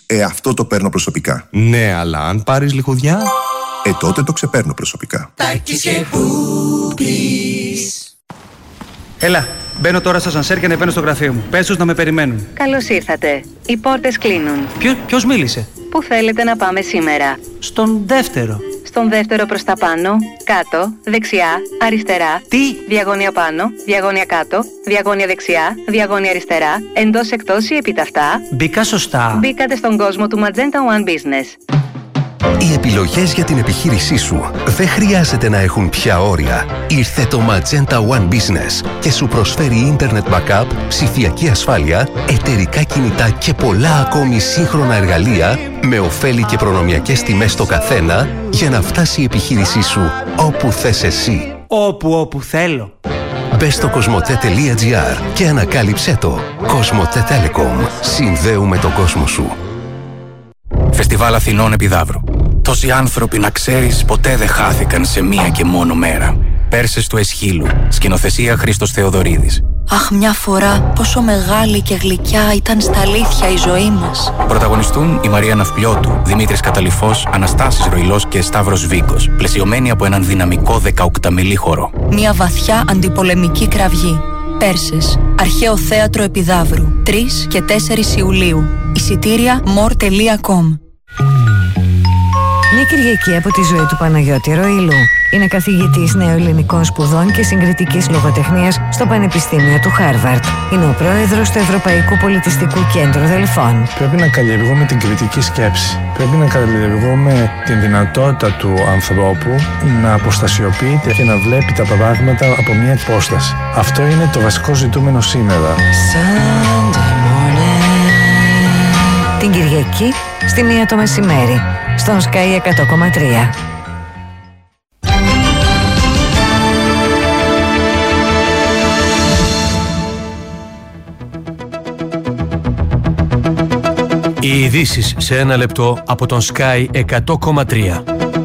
Αυτό το παίρνω προσωπικά. Ναι, αλλά αν πάρεις λιχουδιά, τότε το ξεπέρνω προσωπικά. Έλα, μπαίνω τώρα στο ασανσέρ και ανεβαίνω στο γραφείο μου. Πες τους να με περιμένουν. Καλώς ήρθατε. Οι πόρτες κλείνουν. Ποιος μίλησε? Πού θέλετε να πάμε σήμερα? Στον δεύτερο. Στον δεύτερο προς τα πάνω, κάτω, δεξιά, αριστερά. Τι? Διαγώνια πάνω, διαγώνια κάτω, διαγώνια δεξιά, διαγώνια αριστερά, εντός εκτός ή επιταυτά. Μπήκα σωστά. Μπήκατε στον κόσμο του Magenta One Business. Οι επιλογές για την επιχείρησή σου δεν χρειάζεται να έχουν πια όρια. Ήρθε το Magenta One Business και σου προσφέρει Internet Backup, ψηφιακή ασφάλεια, εταιρικά κινητά και πολλά ακόμη σύγχρονα εργαλεία με ωφέλη και προνομιακές τιμές στο καθένα για να φτάσει η επιχείρησή σου όπου θες εσύ. Όπου θέλω. Μπες στο cosmote.gr και ανακάλυψέ το. Cosmote Telecom. Συνδέουμε τον κόσμο σου. Φεστιβάλ Αθηνών Επιδαύρου. Τόσοι άνθρωποι, να ξέρεις, ποτέ δεν χάθηκαν σε μία και μόνο μέρα. Πέρσες του Εσχύλου. Σκηνοθεσία Χρήστος Θεοδωρίδης. Αχ, μια φορά πόσο μεγάλη και γλυκιά ήταν στα αλήθεια η ζωή μας. Πρωταγωνιστούν η Μαρία Ναυπλιώτου, Δημήτρης Καταλυφός, Αναστάσης Ροϊλός και Σταύρος Βίκος, πλαισιωμένοι από έναν δυναμικό 18μηλή χορό. Μια βαθιά αντιπολεμική κραυγή. Πέρσες, Αρχαίο Θέατρο Επιδαύρου, 3 και 4 Ιουλίου. Εισιτήρια more.com. Μια Κυριακή από τη ζωή του Παναγιώτη Ροϊλού. Είναι καθηγητής νεοελληνικών σπουδών και συγκριτικής λογοτεχνίας στο Πανεπιστήμιο του Χάρβαρντ. Είναι ο πρόεδρος του Ευρωπαϊκού Πολιτιστικού Κέντρου Δελφών. Πρέπει να καλλιεργούμε την κριτική σκέψη. Πρέπει να καλλιεργούμε την δυνατότητα του ανθρώπου να αποστασιοποιείται και να βλέπει τα πράγματα από μια υπόσταση. Αυτό είναι το βασικό ζητούμενο σήμερα. Την Κυριακή στη 1 το μεσημέρι στον Sky 100,3. Οι ειδήσεις σε 1 λεπτό από τον Sky 100,3.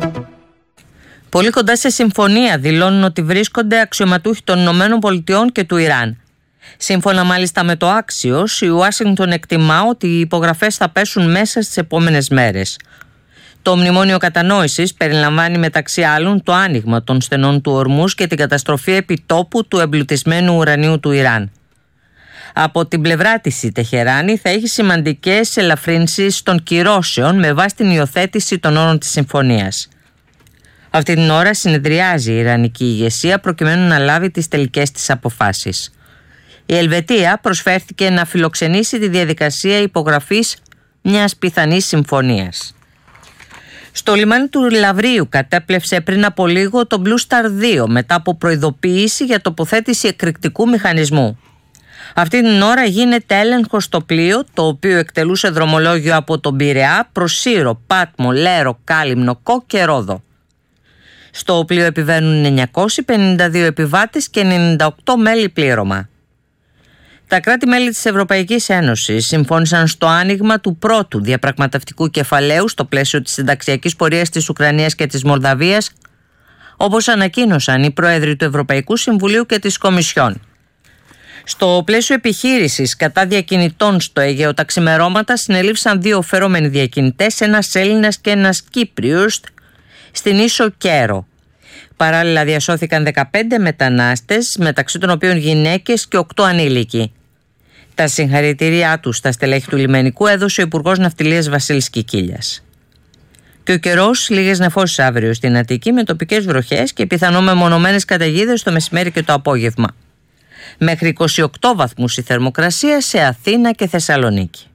Πολύ κοντά σε συμφωνία δηλώνουν ότι βρίσκονται αξιωματούχοι των ΗΠΑ και του Ιράν. Σύμφωνα μάλιστα με το Axios, η Ουάσιγκτον εκτιμά ότι οι υπογραφές θα πέσουν μέσα στις επόμενες μέρες. Το μνημόνιο κατανόησης περιλαμβάνει μεταξύ άλλων το άνοιγμα των στενών του Ορμούζ και την καταστροφή επιτόπου του εμπλουτισμένου ουρανίου του Ιράν. Από την πλευρά της η Τεχεράνη θα έχει σημαντικές ελαφρύνσεις των κυρώσεων με βάση την υιοθέτηση των όρων της συμφωνίας. Αυτή την ώρα συνεδριάζει η Ιρανική ηγεσία προκειμένου να λάβει τις τελικές της αποφάσεις. Η Ελβετία προσφέρθηκε να φιλοξενήσει τη διαδικασία υπογραφής μιας πιθανής συμφωνίας. Στο λιμάνι του Λαυρίου κατέπλευσε πριν από λίγο το Blue Star 2 μετά από προειδοποίηση για τοποθέτηση εκρηκτικού μηχανισμού. Αυτή την ώρα γίνεται έλεγχος στο πλοίο, το οποίο εκτελούσε δρομολόγιο από τον Πειραιά προς Σύρο, Πάτμο, Λέρο, Κάλυμνο, Κο και Ρόδο. Στο πλοίο επιβαίνουν 952 επιβάτες και 98 μέλη πλήρωμα. Τα κράτη-μέλη της Ευρωπαϊκής Ένωσης συμφώνησαν στο άνοιγμα του πρώτου διαπραγματευτικού κεφαλαίου στο πλαίσιο της συνταξιακής πορείας της Ουκρανίας και της Μολδαβίας, όπως ανακοίνωσαν οι πρόεδροι του Ευρωπαϊκού Συμβουλίου και της Κομισιόν. Στο πλαίσιο επιχείρησης κατά διακινητών στο Αιγαίο τα ξημερώματα συνελήφθησαν 2 φερόμενοι διακινητές, ένας Έλληνας και ένας Κύπριος, στην ίσο Κέρο. Παράλληλα διασώθηκαν 15 μετανάστες, μεταξύ των οποίων γυναίκες και 8 ανήλικοι. Τα συγχαρητήριά τους στα στελέχη του λιμενικού έδωσε ο Υπουργός Ναυτιλίας Βασίλης Κικίλιας. Και ο καιρός, λίγες νεφώσεις αύριο στην Αττική με τοπικές βροχές και πιθανό μεμονωμένες καταιγίδες το μεσημέρι και το απόγευμα. Μέχρι 28 βαθμούς η θερμοκρασία σε Αθήνα και Θεσσαλονίκη.